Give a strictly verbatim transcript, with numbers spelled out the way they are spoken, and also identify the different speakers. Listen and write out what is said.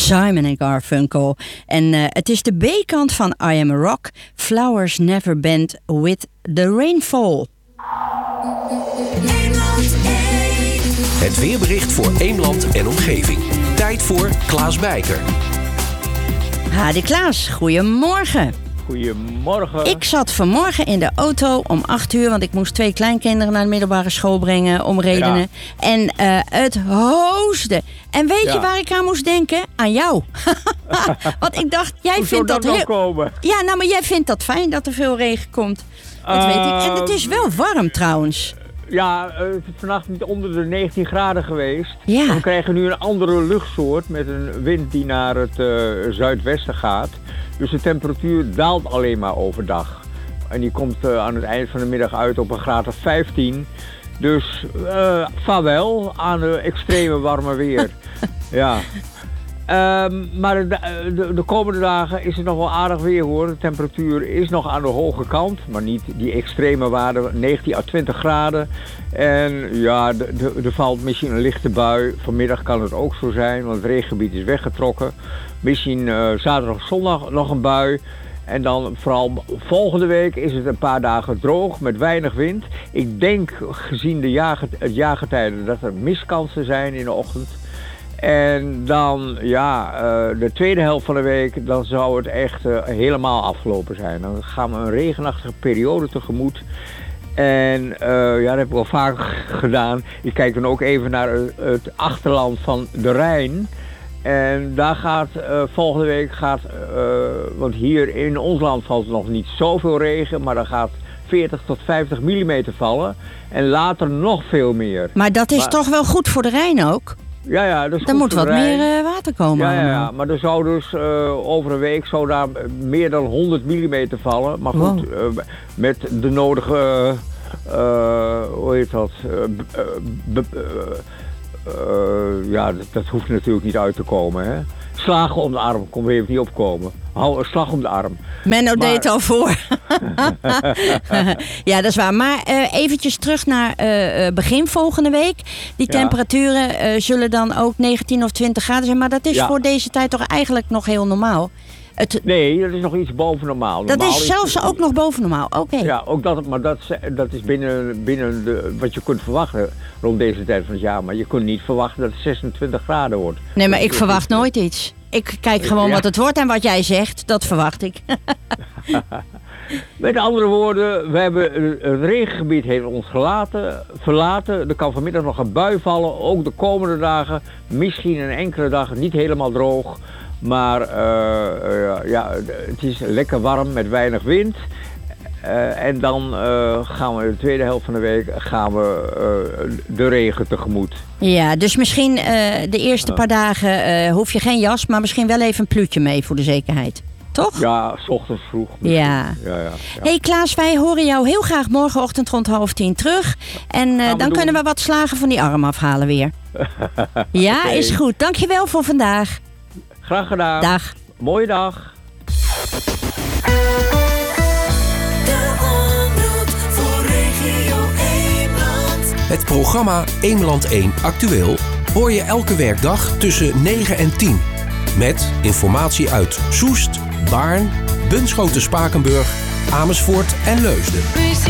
Speaker 1: Simon en Garfunkel. En uh, het is de B-kant van I Am a Rock. Flowers Never Bend with the Rainfall.
Speaker 2: Het weerbericht voor Eemland en omgeving. Tijd voor Klaas Bijker.
Speaker 1: Hadi Klaas, goedemorgen.
Speaker 3: Goedemorgen.
Speaker 1: Ik zat vanmorgen in de auto om acht uur, want ik moest twee kleinkinderen naar de middelbare school brengen om redenen. Ja. En uh, het hoosde. En weet ja. je waar ik aan moest denken? Aan jou. Want ik dacht, jij
Speaker 3: Hoe
Speaker 1: vindt dat,
Speaker 3: dat
Speaker 1: heel...
Speaker 3: komen?
Speaker 1: Ja, nou, maar jij vindt dat fijn dat er veel regen komt. Dat uh, weet ik. En het is wel warm trouwens.
Speaker 3: Ja, het is vannacht niet onder de negentien graden geweest.
Speaker 1: Ja.
Speaker 3: We krijgen nu een andere luchtsoort met een wind die naar het uh, zuidwesten gaat. Dus de temperatuur daalt alleen maar overdag. En die komt uh, aan het eind van de middag uit op een graad of vijftien. Dus uh, vaarwel aan de extreme warme weer. Ja. Um, maar de, de, de komende dagen is het nog wel aardig weer hoor. De temperatuur is nog aan de hoge kant, maar niet die extreme waarde, negentien à twintig graden. En ja, er valt misschien een lichte bui. Vanmiddag kan het ook zo zijn, want het regengebied is weggetrokken. Misschien uh, zaterdag of zondag nog een bui. En dan vooral volgende week is het een paar dagen droog met weinig wind. Ik denk gezien de jager, het jaargetijde dat er miskansen zijn in de ochtend. En dan, ja, uh, de tweede helft van de week, dan zou het echt uh, helemaal afgelopen zijn. Dan gaan we een regenachtige periode tegemoet. En uh, ja, dat heb ik wel vaak gedaan. Ik kijk dan ook even naar het achterland van de Rijn. En daar gaat uh, volgende week, gaat, uh, want hier in ons land valt nog niet zoveel regen, maar dan gaat veertig tot vijftig millimeter vallen. En later nog veel meer.
Speaker 1: Maar dat is maar, toch wel goed voor de Rijn ook?
Speaker 3: Ja, ja, dat is
Speaker 1: er moet wat meer uh, water komen.
Speaker 3: Ja, ja, ja, maar er zou dus uh, over een week zou daar meer dan honderd millimeter vallen. Maar goed, wow. uh, met de nodige, uh, uh, hoe heet dat, uh, uh, uh, uh, ja, dat, dat hoeft natuurlijk niet uit te komen, hè. Slagen om de arm, kon weer even niet opkomen. Hou een slag om de arm.
Speaker 1: Menno maar... deed al voor. Ja, dat is waar. Maar uh, eventjes terug naar uh, begin volgende week. Die ja. temperaturen uh, zullen dan ook negentien of twintig graden zijn. Maar dat is ja. voor deze tijd toch eigenlijk nog heel normaal? Het...
Speaker 3: Nee, dat is nog iets boven normaal.
Speaker 1: Dat
Speaker 3: normaal
Speaker 1: is zelfs is... ook nog boven normaal, oké. Okay.
Speaker 3: Ja, ook dat, maar dat, dat is binnen, binnen de, wat je kunt verwachten rond deze tijd van het jaar. Maar je kunt niet verwachten dat het zesentwintig graden wordt.
Speaker 1: Nee, maar ik verwacht nooit iets. Ik kijk gewoon ja. wat het wordt en wat jij zegt, dat verwacht ik.
Speaker 3: Met andere woorden, we hebben het regengebied heeft ons gelaten, verlaten. Er kan vanmiddag nog een bui vallen, ook de komende dagen. Misschien een enkele dag niet helemaal droog. Maar uh, uh, ja, het is lekker warm met weinig wind. Uh, en dan uh, gaan we de tweede helft van de week gaan we uh, de regen tegemoet.
Speaker 1: Ja, dus misschien uh, de eerste paar dagen uh, hoef je geen jas, maar misschien wel even een pluutje mee voor de zekerheid. Toch?
Speaker 3: Ja, 's ochtends vroeg.
Speaker 1: Ja.
Speaker 3: Ja, ja, ja.
Speaker 1: Hey Klaas, wij horen jou heel graag morgenochtend rond half tien terug. En uh, dan doen. kunnen we wat slagen van die arm afhalen weer. Ja, okay. Is goed. Dankjewel voor vandaag.
Speaker 3: Graag gedaan.
Speaker 1: Dag.
Speaker 3: Mooie dag.
Speaker 2: Het programma Eemland één Actueel hoor je elke werkdag tussen negen en tien. Met informatie uit Soest, Baarn, Bunschoten-Spakenburg, Amersfoort en Leusden.